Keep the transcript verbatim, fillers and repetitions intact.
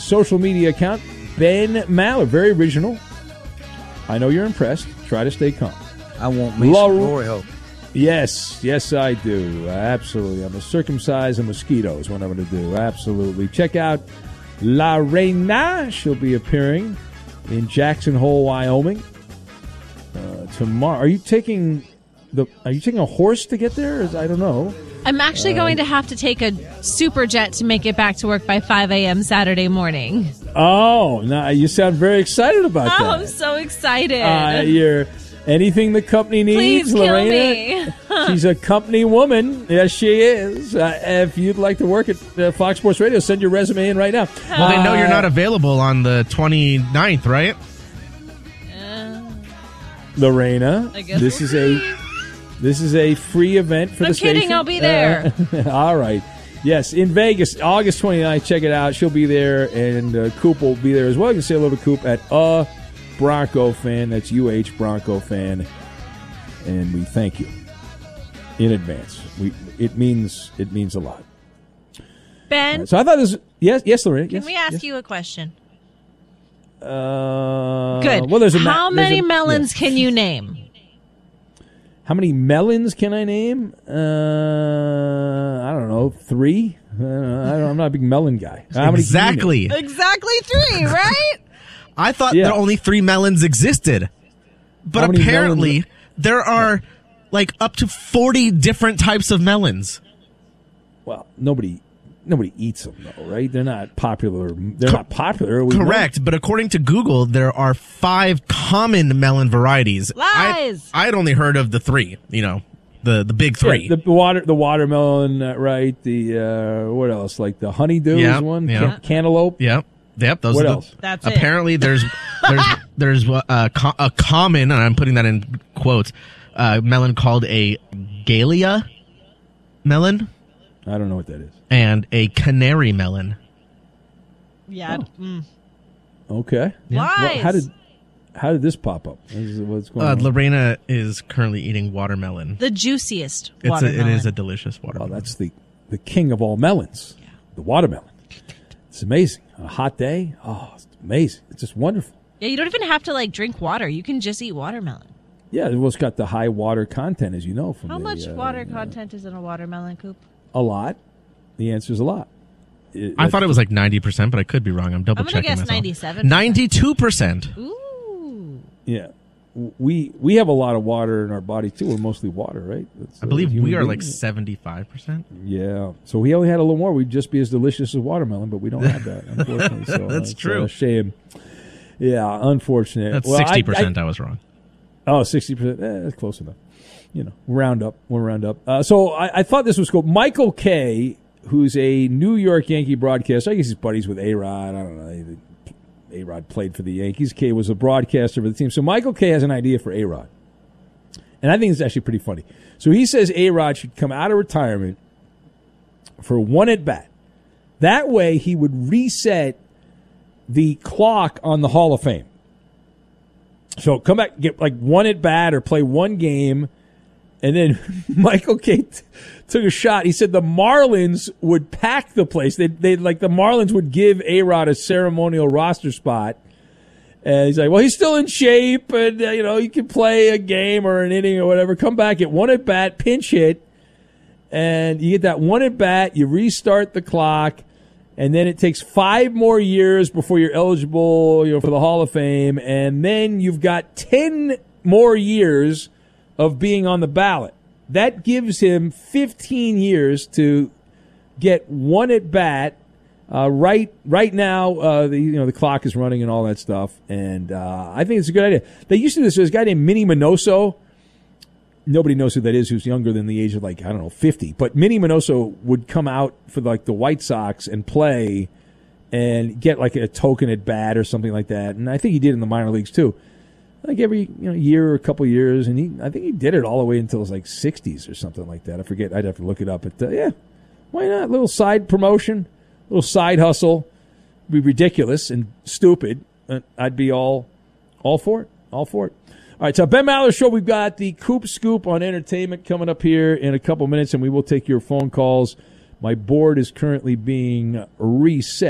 social media account, Ben Maller. Very original. I know you're impressed. Try to stay calm. I want me La- some glory hole. Yes, yes, I do. Absolutely. I'm going to circumcise a mosquito is what I'm going to do. Absolutely. Check out La Reina. She'll be appearing in Jackson Hole, Wyoming uh, tomorrow. Are you taking the? Are you taking a horse to get there? I don't know. I'm actually uh, going to have to take a super jet to make it back to work by five a.m. Saturday morning. Oh, now you sound very excited about oh, that. I'm so excited. Uh, you're anything the company needs, Please kill Lorena. me. She's a company woman. Yes, she is. Uh, if you'd like to work at uh, Fox Sports Radio, send your resume in right now. Well, they know you're not available on the twenty-ninth, right? Uh, Lorena, I guess this we'll is a this is a free event for I'm the station. kidding, I'll be there. Uh, all right. Yes, in Vegas, August twenty-ninth. Check it out. She'll be there, and uh, Coop will be there as well. You can say hello to Coop at a Bronco fan. That's U H Bronco fan, and we thank you in advance. We it means it means a lot. Ben, Right, so I thought this. Yes, yes, Lorena. can yes, we ask yes. you a question? Uh, Good. Well, there's a ma- How there's many a- melons yeah. can you name? How many melons can I name? Uh, I don't know. Three. Uh, I don't, I'm not a big melon guy. How many can you name? Exactly. Exactly three, right? I thought Yeah. that only three melons existed. But How many apparently, melons- there are like up to forty different types of melons. Well, nobody, nobody eats them though, right? They're not popular. They're Co- not popular. We Correct, know. but according to Google, there are five common melon varieties. Lies. I, I'd only heard of the three, you know, the, the big three. Yeah, the water, the watermelon, uh, right? The uh, what else? Like the honeydew Yeah, is one. yeah. Can- cantaloupe. Yep. Yep. Those What are the, else? That's it. apparently there's there's there's uh, co- a common, and I'm putting that in quotes, uh, melon called a Galia melon I don't know what that is. and a canary melon. Yeah. Oh. Mm. Okay. Lies. Well, how did how did this pop up? This is what's going Uh, on? Lorena is currently eating watermelon. The juiciest It's a, watermelon. it is a delicious Well, watermelon. that's the the king of all melons. Yeah. The watermelon. It's amazing. On a hot day. Oh, it's amazing. It's just wonderful. Yeah, you don't even have to like drink water. You can just eat watermelon. Yeah, well, it's got the high water content, as you know. From How the, much uh, water uh, content is in a watermelon, Coop? A lot. The answer is a lot. It- I thought it was like ninety percent, but I could be wrong. I'm double I'm gonna checking guess myself. ninety-seven. ninety-two percent. Ooh. Yeah. We we have a lot of water in our body, too. We're mostly water, right? That's, I uh, believe human we are being. like seventy-five percent. Yeah. So we only had a little more. We'd just be as delicious as watermelon, but we don't have that, unfortunately. So That's it's true. A shame. Yeah, unfortunate. That's Well, I- sixty percent. I- I, was wrong. Oh, sixty percent. Eh, that's close enough. You know, round up. We'll round up. Uh, so I, I thought this was cool. Michael Kay, who's a New York Yankee broadcaster. I guess he's buddies with A-Rod. I don't know. A-Rod played for the Yankees. Kay was a broadcaster for the team. So Michael Kay has an idea for A-Rod. And I think it's actually pretty funny. So he says A-Rod should come out of retirement for one at-bat. That way he would reset the clock on the Hall of Fame. So come back, get like one at bat or play one game, and then Michael Kay t- took a shot. He said the Marlins would pack the place. They they like the Marlins would give A-Rod a ceremonial roster spot. And he's like, well, he's still in shape, and uh, you know he can play a game or an inning or whatever. Come back, get one at bat, pinch hit, and you get that one at bat. You restart the clock. And then it takes five more years before you're eligible, you know, for the Hall of Fame. And then you've got ten more years of being on the ballot. That gives him fifteen years to get one at bat. Uh, right, right now, uh, the you know the clock is running and all that stuff. And uh, I think it's a good idea. They used to do this. There's a guy named Minnie Minoso. Nobody knows who that is who's younger than the age of, like, I don't know, fifty. But Minnie Minoso would come out for, like, the White Sox and play and get, like, a token at bat or something like that. And I think he did in the minor leagues, too. Like, every you know year or a couple years. And he, I think he did it all the way until his, like, sixties or something like that. I forget. I'd have to look it up. But, uh, yeah, why not? A little side promotion, a little side hustle. It'd be ridiculous and stupid. I'd be all, all for it. All for it. All right, so Ben Maller Show, we've got the Coop Scoop on entertainment coming up here in a couple minutes, and we will take your phone calls. My board is currently being reset.